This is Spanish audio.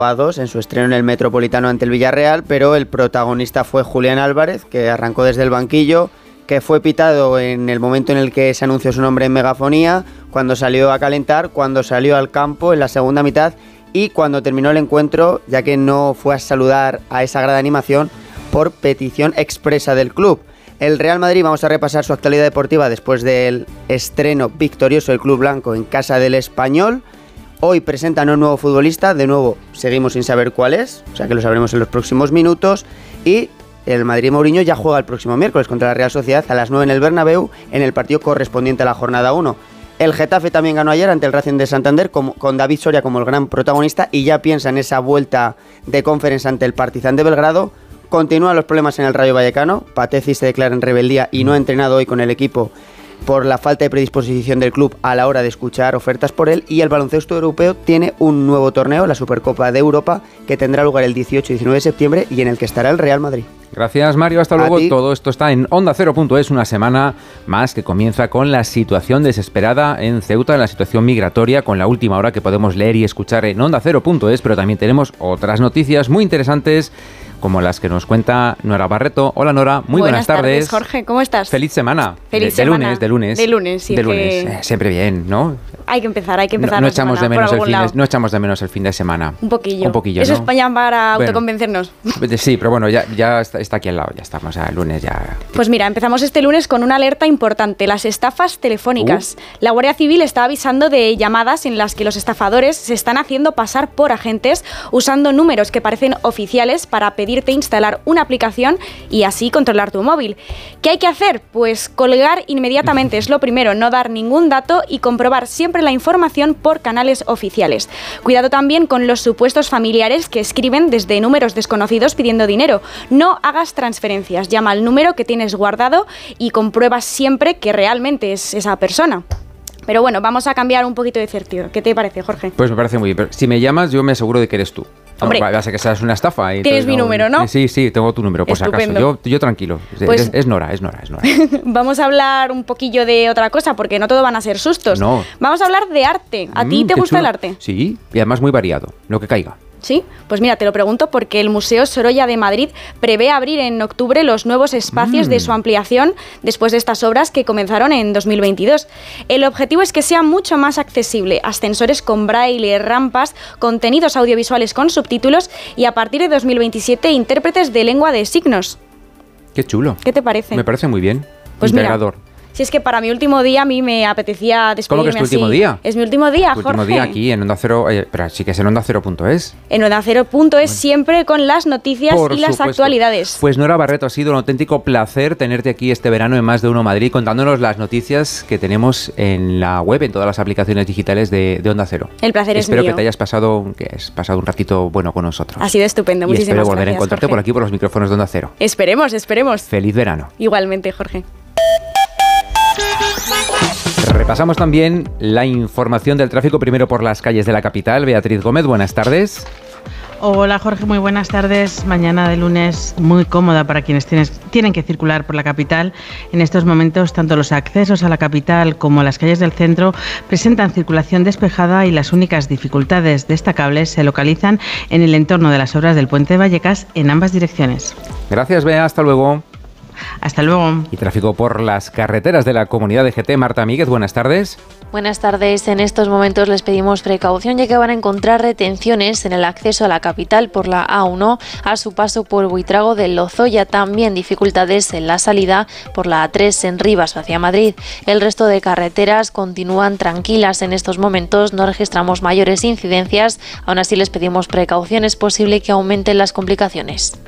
a 2 en su estreno en el Metropolitano ante el Villarreal, pero el protagonista fue Julián Álvarez, que arrancó desde el banquillo, que fue pitado en el momento en el que se anunció su nombre en megafonía, cuando salió a calentar, cuando salió al campo en la segunda mitad y cuando terminó el encuentro, ya que no fue a saludar a esa grada de animación por petición expresa del club. El Real Madrid, vamos a repasar su actualidad deportiva después del estreno victorioso del Club Blanco en casa del Español. Hoy presentan a un nuevo futbolista, de nuevo seguimos sin saber cuál es, o sea que lo sabremos en los próximos minutos. Y el Madrid Mourinho ya juega el próximo miércoles contra la Real Sociedad a las 9 en el Bernabéu, en el partido correspondiente a la jornada 1. El Getafe también ganó ayer ante el Racing de Santander con David Soria como el gran protagonista y ya piensa en esa vuelta de Conference ante el Partizan de Belgrado. Continúan los problemas en el Rayo Vallecano. Patezzi se declara en rebeldía y no ha entrenado hoy con el equipo por la falta de predisposición del club a la hora de escuchar ofertas por él. Y el baloncesto europeo tiene un nuevo torneo, la Supercopa de Europa, que tendrá lugar el 18 y 19 de septiembre y en el que estará el Real Madrid. Gracias, Mario, hasta luego. Todo esto está en Onda Cero.es, una semana más que comienza con la situación desesperada en Ceuta, la situación migratoria, con la última hora que podemos leer y escuchar en Onda Cero.es, pero también tenemos otras noticias muy interesantes, como las que nos cuenta Nora Barreto. Hola, Nora, muy buenas tardes. Jorge, ¿cómo estás? Feliz semana. Feliz semana. De lunes, sí. De lunes. Siempre bien, ¿no? Hay que empezar. No echamos de menos el fin de semana. Un poquillo. ¿no? Eso es para autoconvencernos. Sí, pero bueno, ya está aquí al lado, ya estamos, el lunes ya. Pues mira, empezamos este lunes con una alerta importante, las estafas telefónicas. La Guardia Civil está avisando de llamadas en las que los estafadores se están haciendo pasar por agentes usando números que parecen oficiales para pedirte instalar una aplicación y así controlar tu móvil. ¿Qué hay que hacer? Pues colgar inmediatamente, es lo primero, no dar ningún dato y comprobar siempre la información por canales oficiales. Cuidado también con los supuestos familiares que escriben desde números desconocidos pidiendo dinero. No hagas transferencias, llama al número que tienes guardado y comprueba siempre que realmente es esa persona. Pero bueno, vamos a cambiar un poquito de certidumbre. ¿Qué te parece, Jorge? Pues me parece muy bien. Pero si me llamas, yo me aseguro de que eres tú. Hombre, va a ser que seas una estafa. Tienes mi número, ¿no? Sí, tengo tu número, por si acaso. Yo tranquilo. Pues, es Nora. Vamos a hablar un poquillo de otra cosa, porque no todo van a ser sustos. No. Vamos a hablar de arte. ¿A ti te gusta el arte? Sí, y además muy variado, lo que caiga. ¿Sí? Pues mira, te lo pregunto porque el Museo Sorolla de Madrid prevé abrir en octubre los nuevos espacios de su ampliación después de estas obras que comenzaron en 2022. El objetivo es que sea mucho más accesible, ascensores con braille, rampas, contenidos audiovisuales con subtítulos y a partir de 2027 intérpretes de lengua de signos. Qué chulo. ¿Qué te parece? Me parece muy bien. Pues integrador. Mira, si es que para mi último día a mí me apetecía despedirme. ¿Cómo que es tu último día? Es mi último día, Jorge. Último día aquí en Onda Cero, pero sí que es en Onda Cero.es. En Onda Cero.es siempre con las noticias y las actualidades. Pues Nora Barreto, ha sido un auténtico placer tenerte aquí este verano en Más de Uno Madrid contándonos las noticias que tenemos en la web, en todas las aplicaciones digitales de Onda Cero. El placer es mío. Espero que te hayas pasado un ratito bueno con nosotros. Ha sido estupendo, muchísimas gracias. Y espero volver a encontrarte por aquí por los micrófonos de Onda Cero. Esperemos. Feliz verano. Igualmente, Jorge. Repasamos también la información del tráfico, primero por las calles de la capital. Beatriz Gómez, buenas tardes. Hola Jorge, muy buenas tardes. Mañana de lunes muy cómoda para quienes tienen que circular por la capital. En estos momentos, tanto los accesos a la capital como las calles del centro presentan circulación despejada y las únicas dificultades destacables se localizan en el entorno de las obras del Puente de Vallecas en ambas direcciones. Gracias, Bea. Hasta luego. Hasta luego. Y tráfico por las carreteras de la comunidad de GT. Marta Míguez, buenas tardes. Buenas tardes. En estos momentos les pedimos precaución ya que van a encontrar retenciones en el acceso a la capital por la A1 a su paso por Buitrago del Lozoya. También dificultades en la salida por la A3 en Rivas hacia Madrid. El resto de carreteras continúan tranquilas en estos momentos. No registramos mayores incidencias. Aún así les pedimos precaución. Es posible que aumenten las complicaciones.